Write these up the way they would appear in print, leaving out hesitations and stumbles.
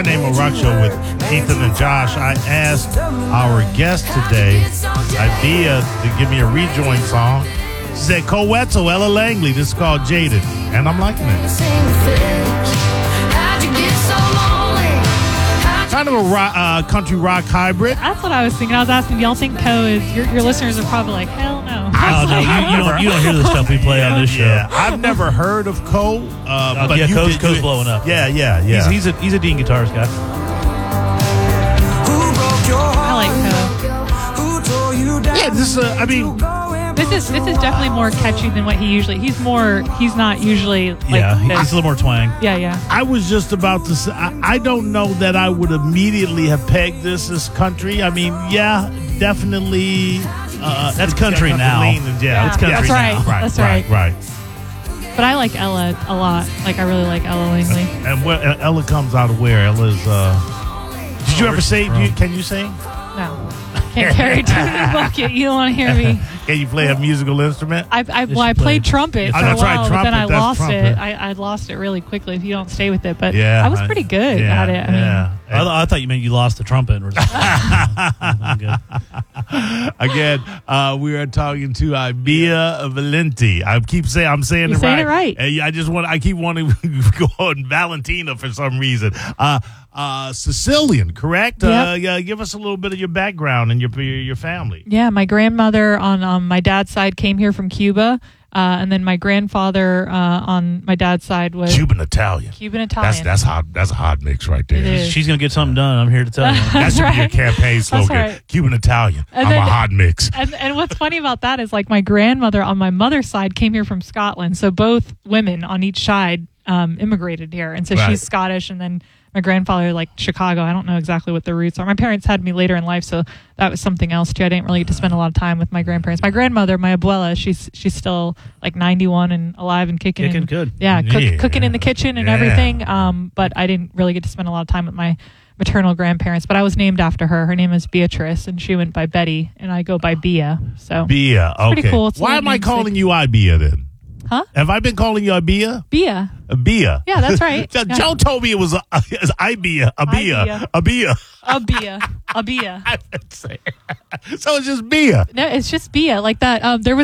Name of Rock Show with Ethan and Josh. I asked our guest today, Idea, to give me a rejoin song. She said, Coetzal, Ella Langley. This is called Jaded. And I'm liking it. Kind of a country rock hybrid. That's what I was thinking. I was asking, do y'all think Co is, your listeners are probably like, hell no. Oh, no, you don't hear the stuff we play on this show. Yeah, I've never heard of Co. But yeah, Co's blowing up. Yeah. He's a Dean guitarist guy. I like Co. Yeah, this This is definitely more catchy than what he's not usually like Yeah, he's this. a little more twang. Yeah. I was just about to say, I don't know that I would immediately have pegged this as country. I mean, yeah, definitely. That's country now. It's country that's now. right. Right. But I like Ella a lot. Like, I really like Ella Langley. And where Ella comes out of where? Ella's. Did you ever sing? Can you sing? No. Can't carry to the bucket. You don't want to hear me. Can you play a musical instrument? I played trumpet for a that's right, while, trumpet, but then I lost trumpet. it. I lost it really quickly if you don't stay with it. But Yeah, I was pretty good at it. I mean, I thought you meant you lost the trumpet. I'm good. Again, we are talking to Ibia Valenti. I'm saying You're it saying right. it right. I keep wanting to go on Valentina for some reason. Sicilian, correct? Yep. Give us a little bit of your background and your family. Yeah, my grandmother on my dad's side came here from Cuba, and then my grandfather on my dad's side was Cuban Italian. That's hot. That's a hot mix right there. It is. She's gonna get something done. I'm here to tell you. That should be your campaign slogan. right. Cuban Italian. And I'm then- a hot mix. And what's funny about that is, like, my grandmother on my mother's side came here from Scotland, so both women on each side immigrated here, and so Right. she's Scottish, and then my grandfather, like, Chicago. I don't know exactly what the roots are. My parents had me later in life, so that was something else too. I didn't really get to spend a lot of time with my grandparents. My grandmother, my abuela, she's still like 91 and alive and kicking. Kicking and, good. Yeah, Yeah. cooking in the kitchen and Yeah. everything. But I didn't really get to spend a lot of time with my maternal grandparents. But I was named after her. Her name is Beatrice, and she went by Betty, and I go by Bia. So Bia. Okay. pretty cool. It's a Why little am I namesake. calling you Ibia then? Huh? Have I been calling you Ibia? Bia. Bia. Yeah, that's right. Joe told me it was Ibia. Ibia. Bia. A Bia. So it's just Bia. No, it's just Bia, like that. There was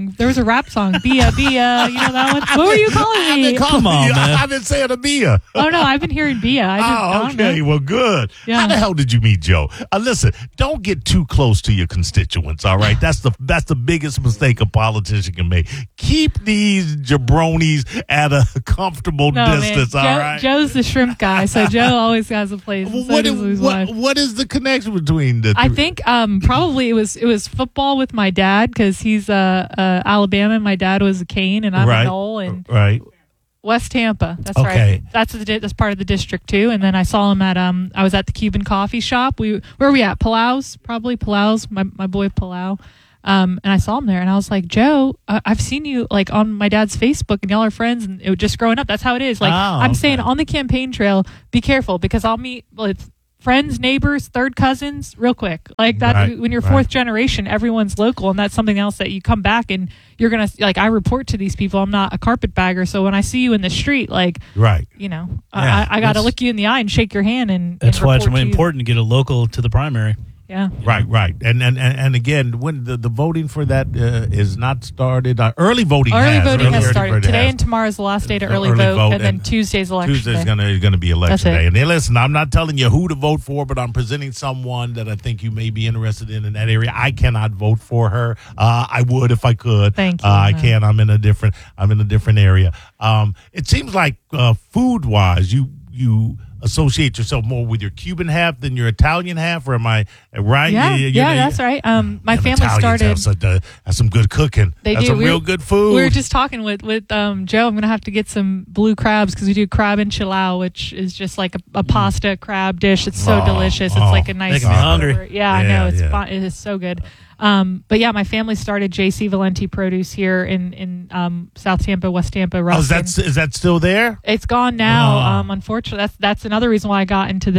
a rap song, Bia, you know that one? What were you calling me? Come on, man. I've been saying Bia. Oh, no, I've been hearing Bia. I don't Okay. know. Well, good. Yeah. How the hell did you meet Joe? Listen, don't get too close to your constituents, all right? That's the biggest mistake a politician can make. Keep these jabronis at a comfortable No, distance, man. all right? Joe's the shrimp guy, so Joe always has a place. and so does his wife. What is the connection between the I three? think probably it was football with my dad, because he's Alabama, and my dad was a Cane, and I'm Right. a Knoll, and Right. West Tampa. That's Okay. right. That's part of the district too. And then I saw him at I was at the Cuban coffee shop. Where were we at? Palau's, probably Palau's. My boy Palau. And I saw him there, and I was like, Joe, I've seen you like on my dad's Facebook, and y'all are friends, and it was just growing up. That's how it is. Like, I'm saying on the campaign trail, be careful, because I'll meet it's friends, neighbors, third cousins, real quick. Like that, Right, when you're right. fourth generation, everyone's local, and that's something else that you come back and you're gonna like. I report to these people. I'm not a carpetbagger, so when I see you in the street, like, Right. you know, Yeah, I got to look you in the eye and shake your hand, and That's why it's report to you. important to get a local to the primary. Yeah. Right. And again, when the voting for that is not started, early voting Early has started. Today has. and tomorrow is the last day to early Early vote, vote, and then and Tuesday's election Tuesday's day. gonna be election That's it. day. And then listen, I'm not telling you who to vote for, but I'm presenting someone that I think you may be interested in that area. I cannot vote for her. I would if I could. Thank you. I can't. I'm in a different area. It seems like food wise, you associate yourself more with your Cuban half than your Italian half, or am I right? Yeah, that's right. My family Italians started. have some good cooking. They That's do. some real good food. We were just talking with Joe. I'm gonna have to get some blue crabs, because we do crab enchilada, which is just like a pasta crab dish. It's so delicious. It's like a nice. Making me hungry. Yeah, I know. It's yeah. fun. It is so good. But yeah, my family started JC Valenti Produce here in South Tampa, West Tampa, Ruskin. Oh, is that still there? It's gone now. Oh. Unfortunately, that's another reason why I got into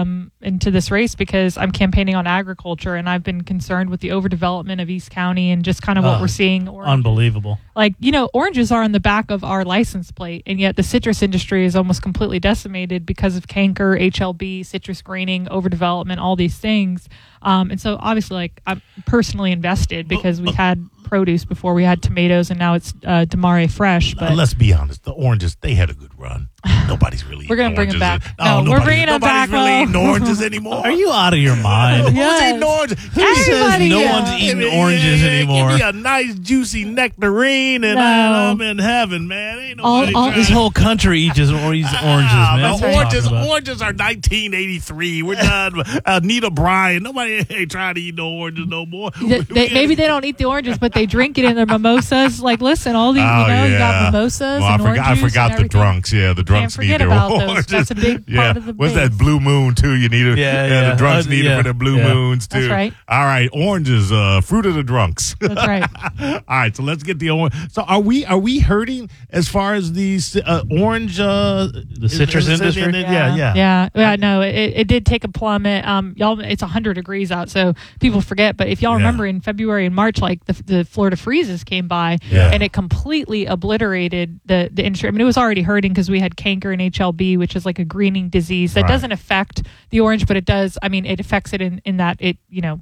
this race, because I'm campaigning on agriculture, and I've been concerned with the overdevelopment of East County and just kind of what we're seeing. Unbelievable. Like, oranges are on the back of our license plate, and yet the citrus industry is almost completely decimated because of canker, HLB, citrus greening, overdevelopment, all these things. And so obviously, like, I'm personally invested because we had produce before, we had tomatoes, and now it's Demare Fresh. But let's be honest, the oranges, they had a good run. Nobody's really we're going to bring them back. We're bringing them back. Nobody's really eating oranges anymore. Are you out of your mind? Yes. Who's eating oranges? Who says no yeah. one's eating oranges anymore? Give me a nice juicy nectarine and I'm in heaven, man. Ain't nobody trying. This whole country eats oranges, man. The That's what I'm oranges are 1983. We're done. Anita Bryan. Nobody ain't trying to eat no oranges no more. Maybe they don't eat the oranges, but they drink it in their mimosas. Like, listen, all these, you got mimosas and orange I juice forgot and the drunks. Yeah, the drunks Can't need forget their about those. oranges. That's a big part of the What's base. that blue moon too? You need it. Yeah. The drunks need it for the blue moons too. That's right. All right, oranges, fruit of the drunks. That's right. All right, so let's get the orange. So are we hurting as far as these orange the citrus industry? Yeah. No, it did take a plummet. Y'all, it's 100 degrees out, so people forget. But if y'all remember, in February and March, like the Florida freezes came by, and it completely obliterated the industry. I mean, it was already hurting because we had canker and HLB, which is like a greening disease that doesn't affect the orange, but it does. I mean, it affects it in that it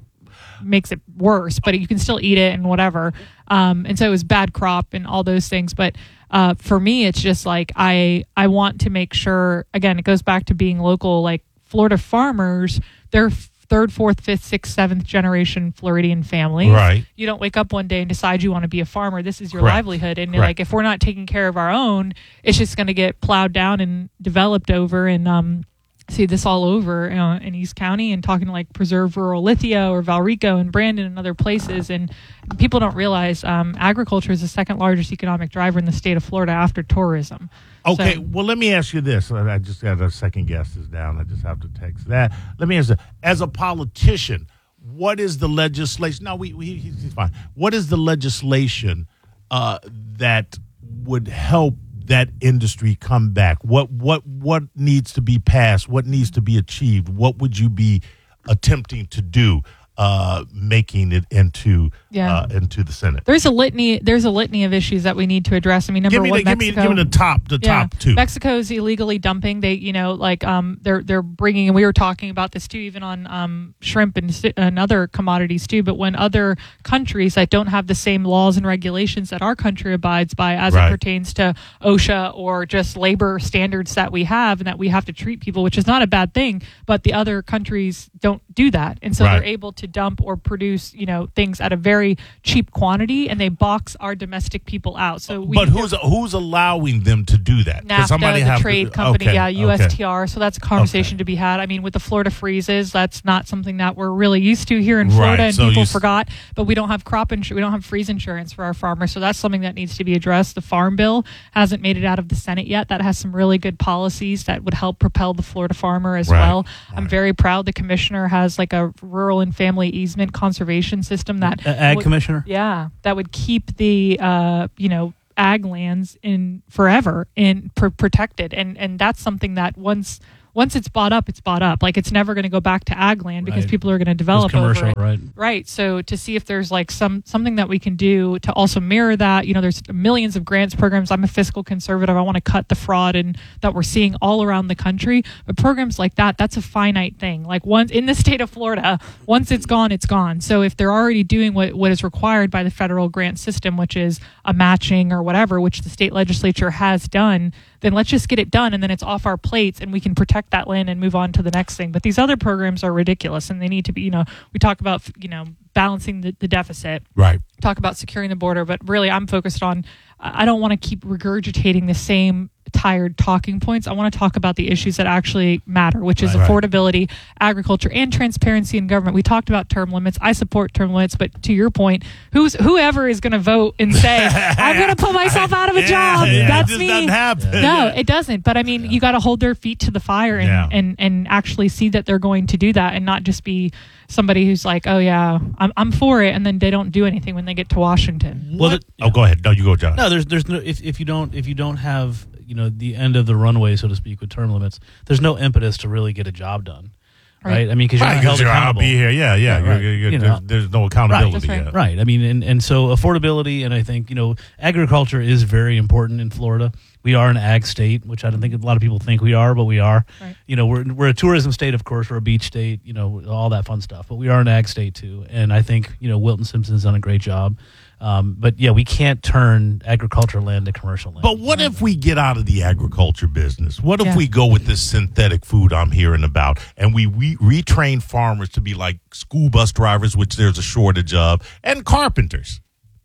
makes it worse, but you can still eat it and whatever. And so it was bad crop and all those things. But for me, it's just like I want to make sure, again, it goes back to being local. Like, Florida farmers, they're third, fourth, fifth, sixth, seventh generation Floridian family. Right. You don't wake up one day and decide you want to be a farmer. This is your livelihood. And like, if we're not taking care of our own, it's just going to get plowed down and developed over. And see this all over in East County, and talking to like Preserve Rural Lithia or Valrico and Brandon and other places. And people don't realize agriculture is the second largest economic driver in the state of Florida after tourism. Okay, So, well, let me ask you this. I just got a second guess is down. I just have to text that. Let me ask you, as a politician, what is the legislation? No, he's fine. What is the legislation that would help that industry come back? What needs to be passed? What needs to be achieved? What would you be attempting to do, making it into the Senate? There's a litany of issues that we need to address. I mean, number one, Mexico. Give me the top two. Mexico's illegally dumping. They, they're bringing, and we were talking about this too, even on shrimp and other commodities too. But when other countries that don't have the same laws and regulations that our country abides by, as it pertains to OSHA or just labor standards that we have, and that we have to treat people, which is not a bad thing, but the other countries don't do that, and so they're able to dump or produce, things at a very cheap quantity, and they box our domestic people out. So, who's allowing them to do that? NAFTA, the trade company, USTR. So that's a conversation to be had. I mean, with the Florida freezes, that's not something that we're really used to here in Florida, and people forgot. But we don't have we don't have freeze insurance for our farmers, so that's something that needs to be addressed. The Farm Bill hasn't made it out of the Senate yet. That has some really good policies that would help propel the Florida farmer as well. I'm very proud the commissioner has like a rural and family easement conservation system that commissioner, that would keep the ag lands in forever and protected, and that's something that once it's bought up, it's bought up. Like, it's never going to go back to ag land because people are going to develop over it. Right. So to see if there's like something that we can do to also mirror that, there's millions of grants programs. I'm a fiscal conservative. I want to cut the fraud and that we're seeing all around the country. But programs like that's a finite thing. Like, once in the state of Florida, once it's gone, it's gone. So if they're already doing what is required by the federal grant system, which is a matching or whatever, which the state legislature has done, then let's just get it done, and then it's off our plates, and we can protect that land and move on to the next thing. But these other programs are ridiculous, and they need to be, we talk about, balancing the deficit. Talk about securing the border, but really I'm focused on, I don't want to keep regurgitating the same tired talking points. I want to talk about the issues that actually matter, which is Right. affordability, agriculture, and transparency in government. We talked about term limits. I support term limits, but to your point, whoever is going to vote and say, I'm going to put myself out of a job. That's it just me. doesn't happen. No, it doesn't. But I mean, you got to hold their feet to the fire and actually see that they're going to do that, and not just be somebody who's like, oh yeah, I'm for it, and then they don't do anything when they get to Washington. Well, Go ahead. No, you go, John. no, there's no if you don't have the end of the runway, so to speak, with term limits. There's no impetus to really get a job done, right? I mean, because you're not held I'll accountable. be here. Yeah. Right. There's no accountability. That's right. yet. Right. I mean, and so affordability, and I think, agriculture is very important in Florida. We are an ag state, which I don't think a lot of people think we are, but we are. Right. We're a tourism state, of course. We're a beach state, all that fun stuff. But we are an ag state, too. And I think, Wilton Simpson's done a great job. But, yeah, we can't turn agriculture land to commercial land. But what if we get out of the agriculture business? What if Yeah. we go with this synthetic food I'm hearing about, and we retrain farmers to be like school bus drivers, which there's a shortage of, and carpenters?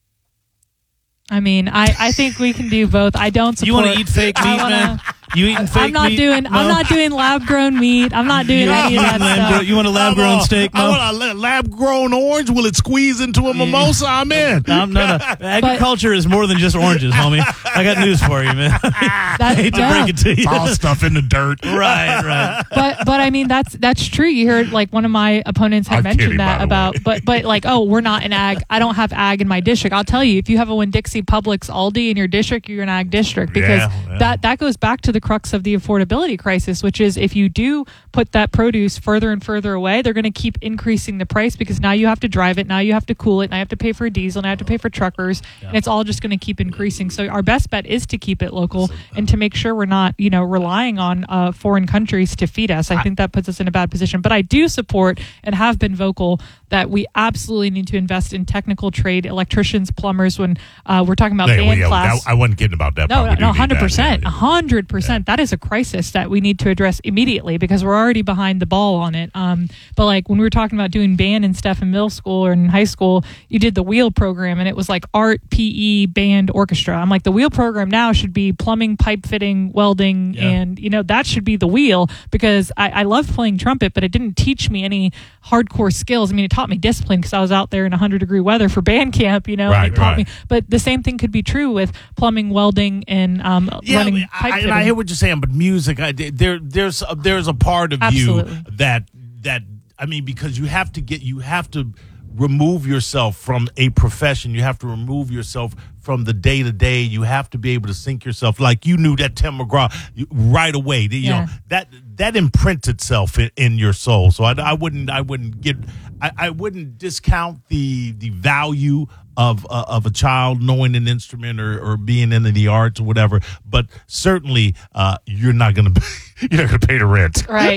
I mean, I think we can do both. I don't support. You want to eat fake meat, man? You eating fake I'm not meat? doing. Mo? I'm not doing lab grown meat. I'm not doing any of that stuff. You want a lab grown steak, I Mo? want a lab grown orange. Will it squeeze into a mimosa? I'm in. No. Agriculture is more than just oranges, homie. I got news for you, man. I hate to break it to you. It's all stuff in the dirt. Right. But I mean that's true. You heard like one of my opponents had I'm mentioned kidding, that by the about way. but like, oh, we're not in ag. I don't have ag in my district. I'll tell you, if you have a Winn-Dixie Publix Aldi in your district, you're an ag district, because Yeah. that goes back to the crux of the affordability crisis, which is if you do put that produce further and further away, they're going to keep increasing the price, because now you have to drive it, now you have to cool it, now you have to pay for diesel, now you have to pay for truckers, and it's all just going to keep increasing. So our best bet is to keep it local and to make sure we're not, relying on foreign countries to feed us. I think that puts us in a bad position. But I do support and have been vocal that we absolutely need to invest in technical trade, electricians, plumbers. When we're talking about band class, I wasn't kidding about that. no, part. We do need that. 100%, Yeah. 100%. That is a crisis that we need to address immediately, because we're already behind the ball on it. But like when we were talking about doing band and stuff in middle school or in high school, you did the wheel program, and it was like art, PE, band, orchestra. I'm like, the wheel program now should be plumbing, pipe fitting, welding, and that should be the wheel, because I loved playing trumpet, but it didn't teach me any hardcore skills. I mean, it taught me discipline, because I was out there in 100-degree weather for band camp, and it taught me. But the same thing could be true with plumbing, welding, and running pipe fitting. And I hear what you're saying, but music, there's a part of Absolutely. you that I mean, because you have to remove yourself from a profession. You have to remove yourself from the day to day. You have to be able to sink yourself. Like you knew that Tim McGraw right away. That imprints itself in your soul. So I wouldn't discount the value of a child knowing an instrument or being into the arts or whatever. But certainly you're not going to pay the rent. Right.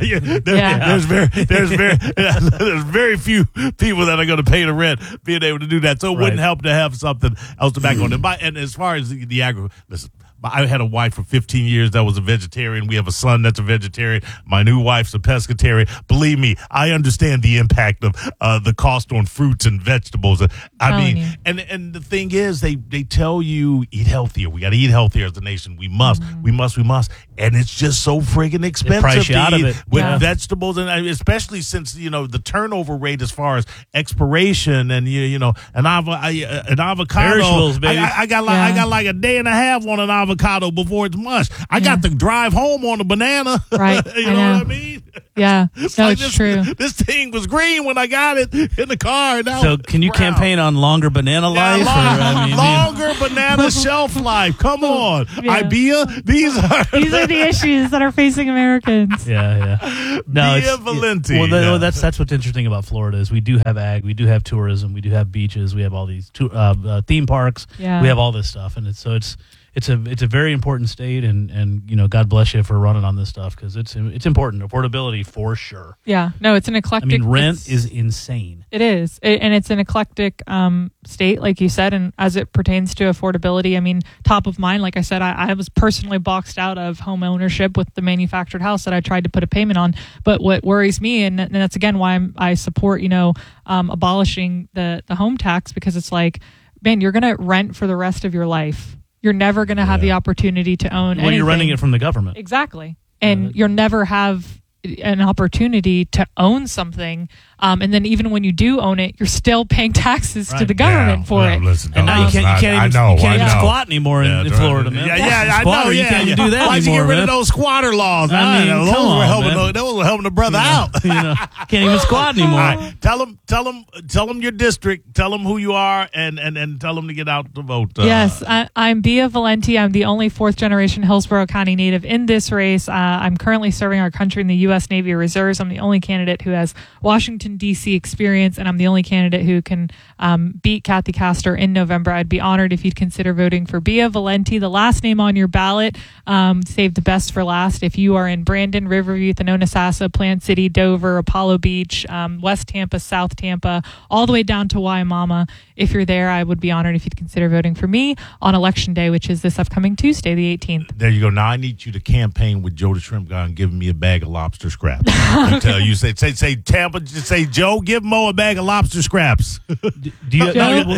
There's very few people that are going to pay the rent being able to do that. So it wouldn't help to have something else to back on it. And as far as the agro, listen, I had a wife for 15 years that was a vegetarian. We have a son that's a vegetarian. My new wife's a pescatarian. Believe me, I understand the impact of the cost on fruits and vegetables. And the thing is, they tell you eat healthier. We got to eat healthier as a nation. We must. And it's just so friggin' expensive price you to out of eat it. with Yeah. vegetables, and especially since the turnover rate as far as expiration and an avocado. Perishables, baby. I got like a day and a half on an avocado before it's mushed. I got to drive home on a banana. Right. You know what I mean? Yeah. No, it's true. This thing was green when I got it in the car. Now So it's can you brown. campaign on longer banana life? Longer banana shelf life. Come on, Yeah. Ibea. These are the issues that are facing Americans. Yeah. No, Via Valenti. Well, that's what's interesting about Florida is we do have ag, we do have tourism, we do have beaches, we have all these theme parks, Yeah. we have all this stuff, and it's a very important state, and God bless you for running on this stuff, because it's important. Affordability for sure. Yeah. No, it's an eclectic. I mean, rent is insane. It is. And it's an eclectic state, like you said, and as it pertains to affordability, I mean, top of mind, like I said, I was personally boxed out of home ownership with the manufactured house that I tried to put a payment on. But what worries me, and that's again why I support, abolishing the home tax, because it's like, man, you're going to rent for the rest of your life. you're never going to have the opportunity to own Well, anything. you're renting it from the government. Exactly. And you'll never have an opportunity to own something. And then even when you do own it, you're still paying taxes to the government for it. Listen, And now you can't even squat anymore in Florida, man. I know. You can't even do that Why'd you anymore, get rid man? of those squatter laws? I mean, those come were on, helping. man. Those were helping the brother out. Can't even squat anymore. All right. Tell them your district. Tell them who you are, and tell them to get out to vote. Yes, I'm Bia Valenti. I'm the only fourth-generation Hillsborough County native in this race. I'm currently serving our country in the U.S. Navy Reserves. I'm the only candidate who has Washington, D.C. experience, and I'm the only candidate who can beat Kathy Castor in November. I'd be honored if you'd consider voting for Bia Valenti. The last name on your ballot, save the best for last. If you are in Brandon, Riverview, Thonotosassa, Plant City, Dover, Apollo Beach, West Tampa, South Tampa, all the way down to Waimama, if you're there, I would be honored if you'd consider voting for me on Election Day, which is this upcoming Tuesday, the 18th. There you go. Now I need you to campaign with Joe the Shrimp Guy and give me a bag of lobster scraps. Until you say Tampa, just say Joe, give Mo a bag of lobster scraps. Do you?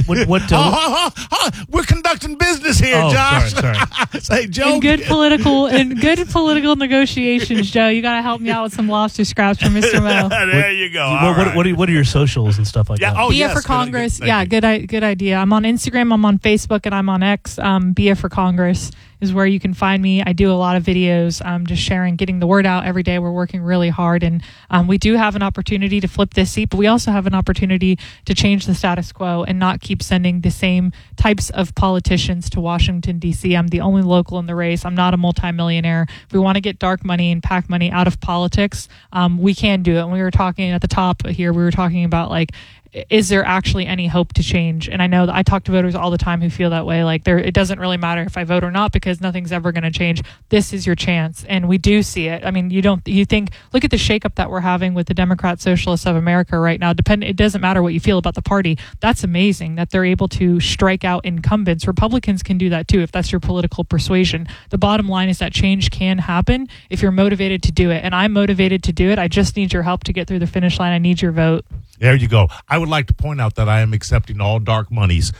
We're conducting business here, Oh, Josh. sorry. Say Joe. In good political negotiations, Joe, you got to help me out with some lobster scraps for Mr. Mo. There you go. All right. What are your socials and stuff like that? Oh, Bia yes, for Congress. Good idea. I'm on Instagram, I'm on Facebook, and I'm on X. Bia for Congress is where you can find me. I do a lot of videos, just sharing, getting the word out every day. We're working really hard, and we do have an opportunity to flip this seat, but we also have an opportunity to change the status quo and not keep sending the same types of politicians to Washington, D.C. I'm the only local in the race. I'm not a multimillionaire. If we want to get dark money and PAC money out of politics, we can do it. And we were talking at the top here, we were talking about, like, is there actually any hope to change? And I know that I talk to voters all the time who feel that way. Like, it doesn't really matter if I vote or not because nothing's ever going to change. This is your chance. And we do see it. I mean, you think, look at the shakeup that we're having with the Democrat Socialists of America right now. It doesn't matter what you feel about the party. That's amazing that they're able to strike out incumbents. Republicans can do that too if that's your political persuasion. The bottom line is that change can happen if you're motivated to do it. And I'm motivated to do it. I just need your help to get through the finish line. I need your vote. There you go. I would like to point out that I am accepting all dark monies.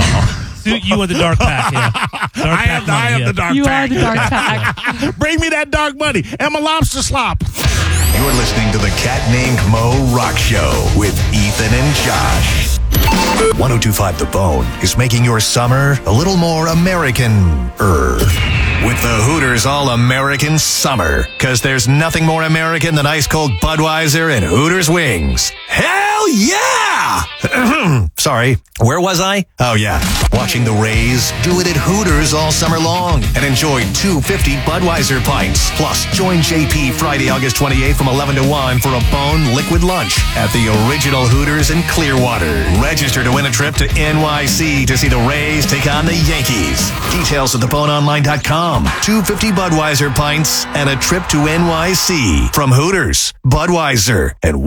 You want the dark pack, yeah. I am the dark pack. You are the dark pack. Bring me that dark money and my lobster slop. You're listening to the Cat Named Mo Rock Show with Ethan and Josh. 102.5 The Bone is making your summer a little more American-er. With the Hooters All-American Summer. Because there's nothing more American than ice-cold Budweiser and Hooters wings. Hell yeah! Sorry, where was I? Oh, yeah. Watching the Rays do it at Hooters all summer long. And enjoy 250 Budweiser pints. Plus, join JP Friday, August 28th from 11 to 1 for a Bone Liquid Lunch at the original Hooters in Clearwater. Register to win a trip to NYC to see the Rays take on the Yankees. Details at theboneonline.com. 250 Budweiser pints and a trip to NYC from Hooters, Budweiser, and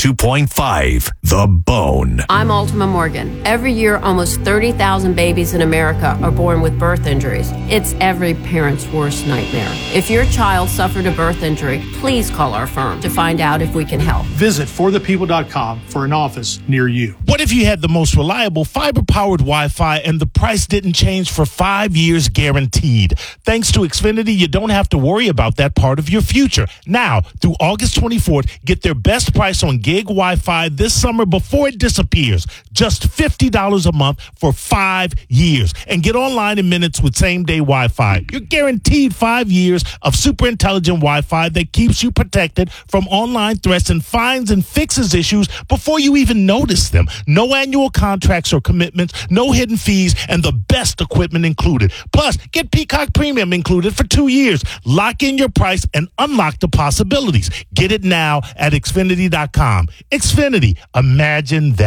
102.5 The Bone. I'm Ultima Morgan. Every year, almost 30,000 babies in America are born with birth injuries. It's every parent's worst nightmare. If your child suffered a birth injury, please call our firm to find out if we can help. Visit forthepeople.com for an office near you. What if you had the most reliable fiber-powered Wi-Fi and the price didn't change for 5 years guaranteed? Thanks to Xfinity, you don't have to worry about that part of your future. Now, through August 24th, get their best price on gig Wi-Fi this summer before it disappears. Just $50 a month for 5 years. And get online in minutes with same-day Wi-Fi. You're guaranteed 5 years of super intelligent Wi-Fi that keeps you protected from online threats and finds and fixes issues before you even notice them. No annual contracts or commitments, no hidden fees, and the best equipment included. Plus, get Peacock Premium included for 2 years. Lock in your price and unlock the possibilities. Get it now at Xfinity.com. Xfinity, imagine that.